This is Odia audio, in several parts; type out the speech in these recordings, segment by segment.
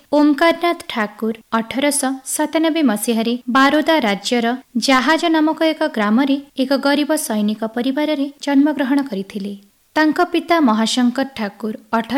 ଓମକାରନାଥ ଠାକୁର 1897 ମସିହାରେ ବାରୋଦା ରାଜ୍ୟର ଜାହାଜ ନାମକ ଏକ ଗ୍ରାମରେ ଏକ ଗରିବ ସୈନିକ ପରିବାରରେ ଜନ୍ମଗ୍ରହଣ କରିଥିଲେ। ତାଙ୍କ ପିତା ମହାଶଙ୍କର ଠାକୁର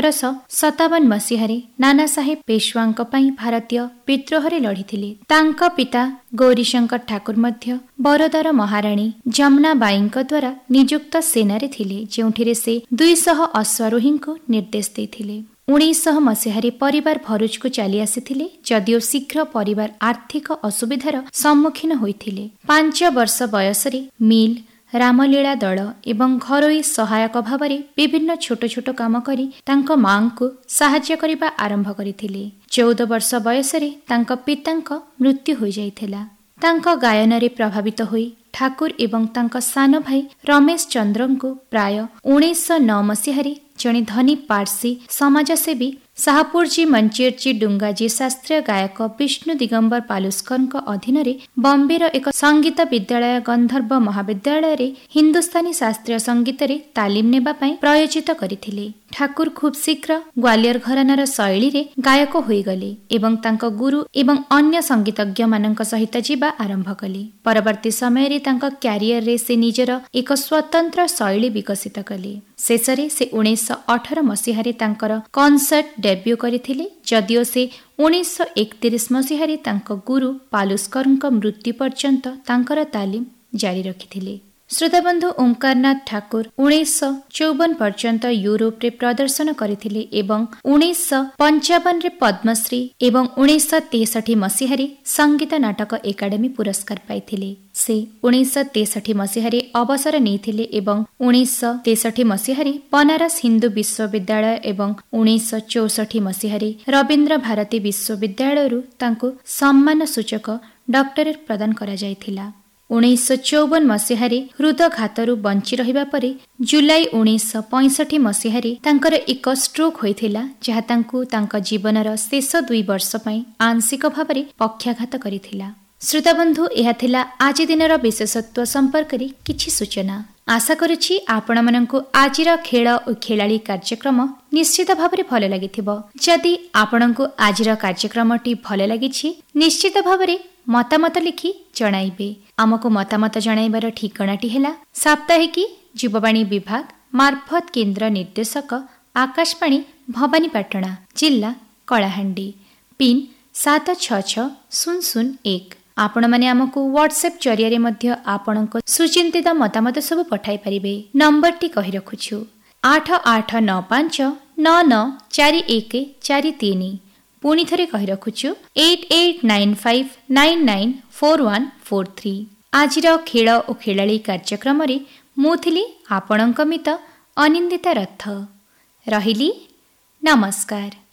1857 ମସିହାରେ ନାନା ସାହେବ ପେଶୱାଙ୍କ ପାଇଁ ଭାରତୀୟ ବିଦ୍ରୋହରେ ଲଢ଼ିଥିଲେ। ତାଙ୍କ ପିତା ଗୌରୀଶଙ୍କର ଠାକୁର ମଧ୍ୟ ବରୋଦାର ମହାରାଣୀ ଯମୁନାବାଈଙ୍କ ଦ୍ୱାରା ନିଯୁକ୍ତ ସେନାରେ ଥିଲେ, ଯେଉଁଥିରେ ସେ 200 ଅଶ୍ୱାରୋହୀଙ୍କୁ ନିର୍ଦ୍ଦେଶ ଦେଇଥିଲେ। 1900 ମସିହାରେ ପରିବାର ଭରୁଚକୁ ଚାଲି ଆସିଥିଲେ, ଯଦିଓ ଶୀଘ୍ର ପରିବାର ଆର୍ଥିକ ଅସୁବିଧାର ସମ୍ମୁଖୀନ ହୋଇଥିଲେ। 5 ବର୍ଷ ବୟସରେ ମିଲ୍, ରାମଲୀଳା ଦଳ ଏବଂ ଘରୋଇ ସହାୟକ ଭାବରେ ବିଭିନ୍ନ ଛୋଟ ଛୋଟ କାମ କରି ତାଙ୍କ ମାଙ୍କୁ ସାହାଯ୍ୟ କରିବା ଆରମ୍ଭ କରିଥିଲେ। 14 ବର୍ଷ ବୟସରେ ତାଙ୍କ ପିତାଙ୍କ ମୃତ୍ୟୁ ହୋଇଯାଇଥିଲା। ତାଙ୍କ ଗାୟନରେ ପ୍ରଭାବିତ ହୋଇ ଠାକୁର ଏବଂ ତାଙ୍କ ସାନ ଭାଇ ରମେଶ ଚନ୍ଦ୍ରଙ୍କୁ ପ୍ରାୟ 1909 ମସିହାରେ ଜଣେ ଧନୀ ପାର୍ସୀ ସମାଜସେବୀ ଶାହପୁରଜୀ ମଞ୍ଚେରଜୀ ଡୁଙ୍ଗାଜୀ ଶାସ୍ତ୍ରୀୟ ଗାୟକ ବିଷ୍ଣୁ ଦିଗମ୍ବର ପାଲୁସ୍କରଙ୍କ ଅଧୀନରେ ବମ୍ବେର ଏକ ସଙ୍ଗୀତ ବିଦ୍ୟାଳୟ ଗନ୍ଧର୍ବ ମହାବିଦ୍ୟାଳୟରେ ହିନ୍ଦୁସ୍ତାନୀ ଶାସ୍ତ୍ରୀୟ ସଙ୍ଗୀତରେ ତାଲିମ ନେବା ପାଇଁ ପ୍ରୟୋଜିତ କରିଥିଲେ। ଠାକୁର ଖୁବ୍ ଶୀଘ୍ର ଗ୍ୱାଲିୟର ଘରାନାର ଶୈଳୀରେ ଗାୟକ ହୋଇଗଲେ ଏବଂ ତାଙ୍କ ଗୁରୁ ଏବଂ ଅନ୍ୟ ସଙ୍ଗୀତଜ୍ଞମାନଙ୍କ ସହିତ ଯିବା ଆରମ୍ଭ କଲେ। ପରବର୍ତ୍ତୀ ସମୟରେ ତାଙ୍କ କ୍ୟାରିୟରରେ ସେ ନିଜର ଏକ ସ୍ୱତନ୍ତ୍ର ଶୈଳୀ ବିକଶିତ କଲେ। ଶେଷରେ ସେ 1918 ମସିହାରେ ତାଙ୍କର କନସର୍ଟ ଡେବ୍ୟୁ କରିଥିଲେ, ଯଦିଓ ସେ 1931 ମସିହାରେ ତାଙ୍କ ଗୁରୁ ପାଲୁସ୍କରଙ୍କ ମୃତ୍ୟୁ ପର୍ଯ୍ୟନ୍ତ ତାଙ୍କର ତାଲିମ ଜାରି ରଖିଥିଲେ। ଶ୍ରୋତାବନ୍ଧୁ, ଓମକାରନାଥ ଠାକୁର 1954 ପର୍ଯ୍ୟନ୍ତ ୟୁରୋପରେ ପ୍ରଦର୍ଶନ କରିଥିଲେ ଏବଂ 1955ରେ ପଦ୍ମଶ୍ରୀ ଏବଂ 1963 ମସିହାରେ ସଙ୍ଗୀତ ନାଟକ ଏକାଡେମୀ ପୁରସ୍କାର ପାଇଥିଲେ। ସେ 1963 ମସିହାରେ ଅବସର ନେଇଥିଲେ ଏବଂ 1963 ମସିହାରେ ବନାରସ ହିନ୍ଦୁ ବିଶ୍ୱବିଦ୍ୟାଳୟ ଏବଂ 1964 ମସିହାରେ ରବୀନ୍ଦ୍ର ଭାରତୀ ବିଶ୍ୱବିଦ୍ୟାଳୟରୁ ତାଙ୍କୁ ସମ୍ମାନ ସୂଚକ ଡକ୍ଟରେଟ ପ୍ରଦାନ କରାଯାଇଥିଲା। 1954 ମସିହାରେ ହୃଦଘାତରୁ ବଞ୍ଚି ରହିବା ପରେ ଜୁଲାଇ 1965 ମସିହାରେ ତାଙ୍କର ଏକ ଷ୍ଟ୍ରୋକ୍ ହୋଇଥିଲା, ଯାହା ତାଙ୍କୁ ତାଙ୍କ ଜୀବନର ଶେଷ 2 ବର୍ଷ ପାଇଁ ଆଂଶିକ ଭାବରେ ପକ୍ଷାଘାତ କରିଥିଲା। ଶ୍ରୋତାବନ୍ଧୁ, ଏହା ଥିଲା ଆଜି ଦିନର ବିଶେଷତ୍ୱ ସମ୍ପର୍କରେ କିଛି ସୂଚନା। ଆଶା କରୁଛି ଆପଣମାନଙ୍କୁ ଆଜିର ଖେଳ ଓ ଖେଳାଳି କାର୍ଯ୍ୟକ୍ରମ ନିଶ୍ଚିତ ଭାବରେ ଭଲ ଲାଗିଥିବ। ଯଦି ଆପଣଙ୍କୁ ଆଜିର କାର୍ଯ୍ୟକ୍ରମଟି ଭଲ ଲାଗିଛି, ନିଶ୍ଚିତ ଭାବରେ ମତାମତ ଲିଖି ଜଣାଇବେ। ଆମକୁ ମତାମତ ଜଣାଇବାର ଠିକଣାଟି ହେଲା ସାପ୍ତାହିକୀ ଯୁବବାଣୀ ବିଭାଗ, ମାର୍ଫତ କେନ୍ଦ୍ର ନିର୍ଦ୍ଦେଶକ, ଆକାଶବାଣୀ ଭବାନୀପାଟଣା, ଜିଲ୍ଲା କଳାହାଣ୍ଡି, ପିନ୍ 766001। ଆପଣମାନେ ଆମକୁ ହ୍ୱାଟ୍ସଆପ୍ ଜରିଆରେ ମଧ୍ୟ ଆପଣଙ୍କ ସୁଚିନ୍ତିତ ମତାମତ ସବୁ ପଠାଇ ପାରିବେ। ନମ୍ବରଟି କହି ରଖୁଛୁ 8895994143। ପୁଣି ଥରେ କହି ରଖୁଛୁ 8895994143। ଆଜିର ଖେଳ ଓ ଖେଳାଳି କାର୍ଯ୍ୟକ୍ରମରେ ମୁଁ ଥିଲି ଆପଣଙ୍କ ମିତ ଅନିନ୍ଦିତା ରଥ। ରହିଲି, ନମସ୍କାର।